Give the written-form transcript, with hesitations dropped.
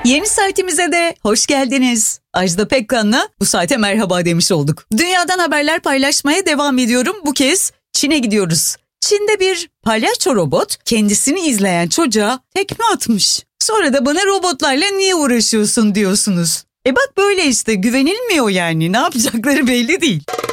Yeni saatimize de hoş geldiniz. Ajda Pekkan'la bu saate merhaba demiş olduk. Dünyadan haberler paylaşmaya devam ediyorum. Bu kez Çin'e gidiyoruz. Çin'de bir palyaço robot kendisini izleyen çocuğa tekme atmış. Sonra da bana robotlarla niye uğraşıyorsun diyorsunuz. Bak böyle işte, güvenilmiyor yani, ne yapacakları belli değil.